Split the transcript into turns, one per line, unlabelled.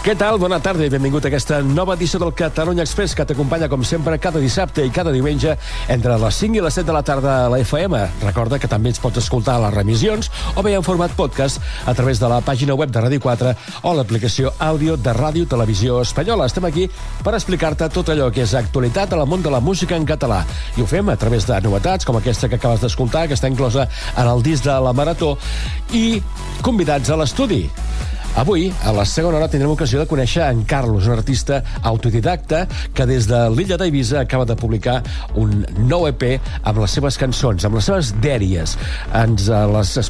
Què tal? Bona tarda i benvingut a aquesta nova edició del Catalunya Express que t'acompanya, com sempre, cada dissabte i cada diumenge entre les 5 i les 7 de la tarda a la FM. Recorda que també ens pots escoltar a les remissions o bé en format podcast a través de la pàgina web de Ràdio 4 o l'aplicació àudio de Ràdio Televisió Espanyola. Estem aquí per explicar-te tot allò que és actualitat en el món de la música en català. I ho fem a través de novetats com aquesta que acabes d'escoltar, que està inclosa en el disc de la Marató, i convidats a l'estudi. Avui, a la segona hora, tindrem ocasió de conèixer en Carlos, un artista autodidacta que des de l'illa d'Eivissa acaba de publicar un nou EP amb les seves cançons, amb les seves dèries. Ens les